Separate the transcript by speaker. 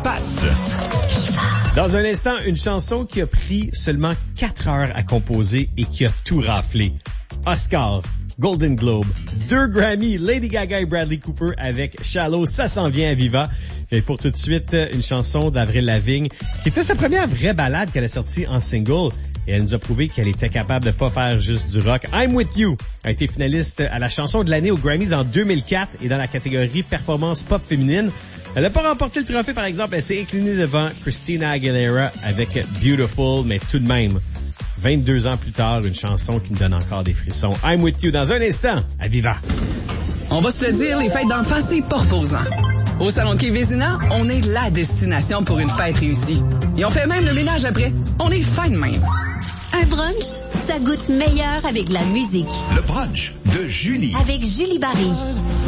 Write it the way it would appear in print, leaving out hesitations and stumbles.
Speaker 1: Pat.
Speaker 2: Dans un instant, une chanson qui a pris seulement 4 heures à composer et qui a tout raflé. Oscar, Golden Globe, 2 Grammy, Lady Gaga et Bradley Cooper avec Shallow, ça s'en vient à Viva. Et pour tout de suite, une chanson d'Avril Lavigne qui était sa première vraie ballade qu'elle a sortie en single. Et elle nous a prouvé qu'elle était capable de pas faire juste du rock. I'm With You a été finaliste à la chanson de l'année aux Grammys en 2004 et dans la catégorie performance pop féminine. Elle n'a pas remporté le trophée, par exemple. Elle s'est inclinée devant Christina Aguilera avec Beautiful, mais tout de même, 22 ans plus tard, une chanson qui me donne encore des frissons. I'm With You dans un instant, à Viva.
Speaker 3: On va se le dire, les fêtes d'enfants, c'est pas reposant. Au Salon de Quai Vézina, on est la destination pour une fête réussie. Et on fait même le ménage après. On est fin de même.
Speaker 4: Un brunch, ça goûte meilleur avec la musique.
Speaker 1: Le brunch de Julie.
Speaker 4: Avec Julie Barry.